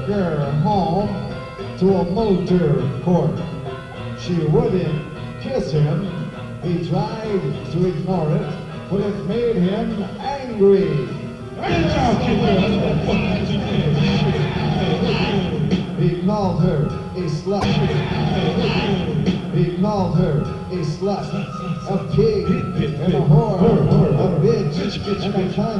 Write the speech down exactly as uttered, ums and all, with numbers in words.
her home to a motor court. She wouldn't kiss him. He tried to ignore it, but it made him angry. He called her a slut. He called her a slut, a pig, and a whore, a bitch, and a cunt.